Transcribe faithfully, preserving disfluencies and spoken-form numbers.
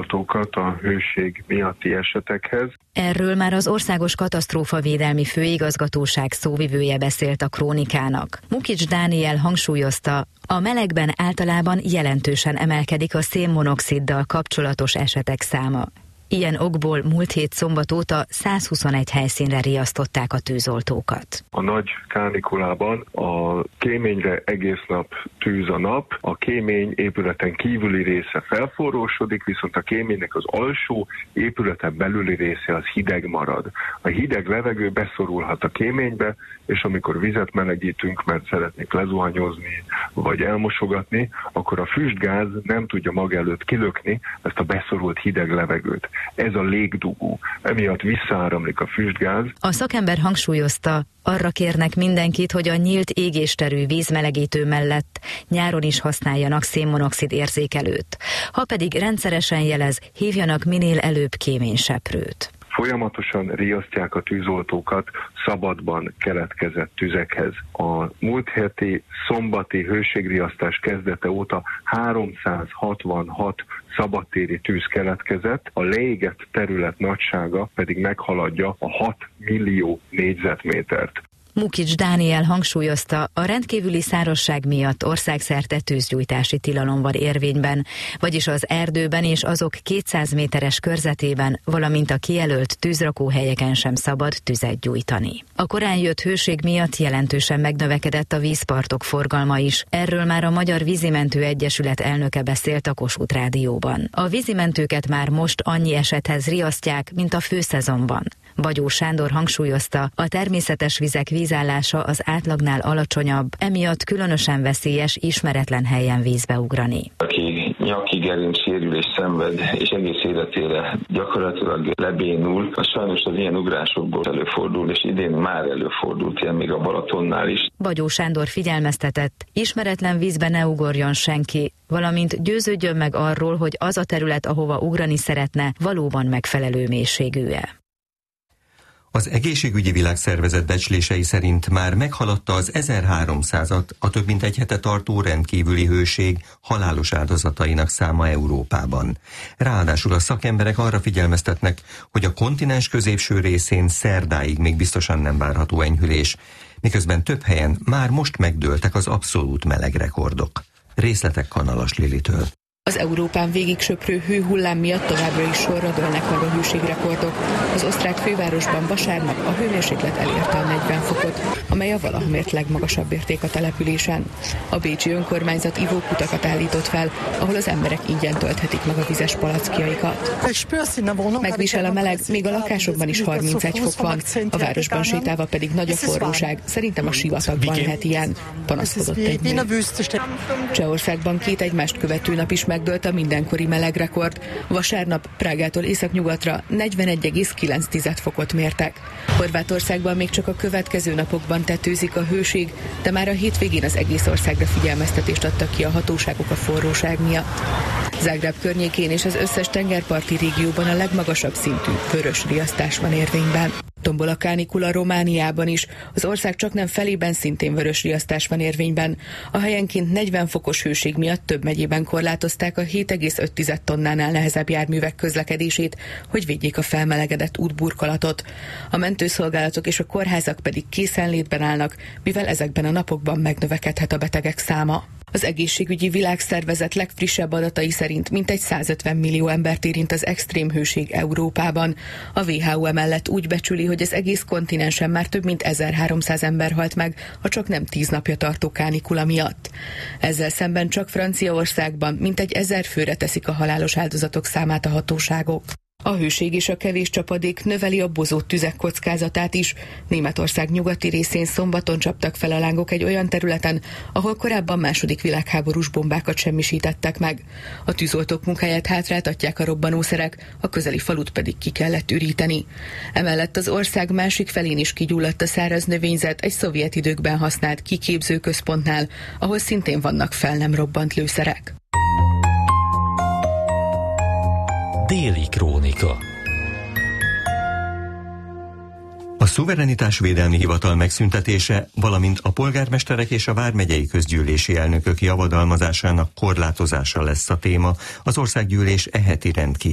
tűzoltókat a hőség miatti esetekhez. Erről már az Országos Katasztrófavédelmi Főigazgatóság szóvivője beszélt a Krónikának. Mukics Dániel hangsúlyozta, a melegben általában jelentősen emelkedik a szénmonoxiddal kapcsolatos esetek száma. Ilyen okból múlt hét szombat óta százhuszonegy helyszínre riasztották a tűzoltókat. A nagy kánikulában a kéményre egész nap tűz a nap, a kémény épületen kívüli része felforrósodik, viszont a kéménynek az alsó épületen belüli része az hideg marad. A hideg levegő beszorulhat a kéménybe, és amikor vizet melegítünk, mert szeretnék lezuhanyozni vagy elmosogatni, akkor a füstgáz nem tudja maga előtt kilökni ezt a beszorult hideg levegőt. Ez a légdugó. Emiatt visszaáramlik a füstgáz. A szakember hangsúlyozta, arra kérnek mindenkit, hogy a nyílt égésterű vízmelegítő mellett nyáron is használjanak szénmonoxid érzékelőt. Ha pedig rendszeresen jelez, hívjanak minél előbb kéményseprőt. Folyamatosan riasztják a tűzoltókat szabadban keletkezett tüzekhez. A múlt heti szombati hőségriasztás kezdete óta háromszázhatvanhat szabadtéri tűz keletkezett, a leégett terület nagysága pedig meghaladja a hat millió négyzetmétert. Mukics Dániel hangsúlyozta, a rendkívüli szárazság miatt országszerte tűzgyújtási tilalom van érvényben, vagyis az erdőben és azok kétszáz méteres körzetében, valamint a kijelölt tűzrakóhelyeken sem szabad tüzet gyújtani. A korán jött hőség miatt jelentősen megnövekedett a vízpartok forgalma is. Erről már a Magyar Vízimentő Egyesület elnöke beszélt a Kossuth Rádióban. A vízimentőket már most annyi esethez riasztják, mint a főszezonban. Bagyó Sándor hangsúlyozta, a természetes vizek vízállása az átlagnál alacsonyabb, emiatt különösen veszélyes ismeretlen helyen vízbe ugrani. Aki nyaki gerincsérülés szenved, és egész életére gyakorlatilag lebénul, az sajnos az ilyen ugrásokból előfordul, és idén már előfordult ilyen még a Balatonnál is. Bagyó Sándor figyelmeztetett, ismeretlen vízbe ne ugorjon senki, valamint győződjön meg arról, hogy az a terület, ahova ugrani szeretne, valóban megfelelő mélységű-e. Az Egészségügyi Világszervezet becslései szerint már meghaladta az ezerháromszázat a több mint egy hete tartó rendkívüli hőség halálos áldozatainak száma Európában. Ráadásul a szakemberek arra figyelmeztetnek, hogy a kontinens középső részén szerdáig még biztosan nem várható enyhülés, miközben több helyen már most megdőltek az abszolút melegrekordok. Részletek Kanalas Lilitől. Az Európán végig söprő hőhullám miatt továbbra is sorra dőlnek meg a hőségrekordok. Az osztrák fővárosban vasárnap a hőmérséklet elérte a negyven fokot, amely a valaha mért legmagasabb érték a településen. A bécsi önkormányzat ivókutakat állított fel, ahol az emberek ingyen tölthetik meg a vizes palackjaikat. Megvisel a meleg, még a lakásokban is harmincegy fok van, a városban sétálva pedig nagy a forróság. Szerintem a sivatagban lehet ilyen, panaszkodott egy nő. Csehországban két egymást követő nap is megdőlt a mindenkori melegrekord. Vasárnap Prágától északnyugatra negyvenegy egész kilenc fokot mértek. Horvátországban még csak a következő napokban tetőzik a hőség, de már a hétvégén az egész országra figyelmeztetést adtak ki a hatóságok a forróság miatt. Zágráb környékén és az összes tengerparti régióban a legmagasabb szintű vörös riasztás van érvényben. Tombol a kánikula Romániában is, az ország csaknem felében szintén vörös riasztás van érvényben. A helyenként negyven fokos hőség miatt több megyében korlátozták a hét egész öt tonnánál nehezebb járművek közlekedését, hogy védjék a felmelegedett útburkolatot. A mentőszolgálatok és a kórházak pedig készenlétben állnak, mivel ezekben a napokban megnövekedhet a betegek száma. Az Egészségügyi Világszervezet legfrissebb adatai szerint mintegy százötven millió embert érint az extrém hőség Európában. A dupla vé há ó emellett úgy becsüli, hogy az egész kontinensen már több mint ezerháromszáz ember halt meg a csaknem tíz napja tartó kánikula miatt. Ezzel szemben csak Franciaországban mintegy ezer főre teszik a halálos áldozatok számát a hatóságok. A hőség és a kevés csapadék növeli a bozót tüzek kockázatát is. Németország nyugati részén szombaton csaptak fel a lángok egy olyan területen, ahol korábban második világháborús bombákat semmisítettek meg. A tűzoltók munkáját hátráltatják a robbanószerek, a közeli falut pedig ki kellett üríteni. Emellett az ország másik felén is kigyulladt a száraz növényzet egy szovjet időkben használt kiképzőközpontnál, ahol szintén vannak fel nem robbant lőszerek. Déli Krónika. A Szuverenitásvédelmi Hivatal megszüntetése, valamint a polgármesterek és a vármegyei közgyűlési elnökök javadalmazásának korlátozása lesz a téma az országgyűlés e heti rendkívüli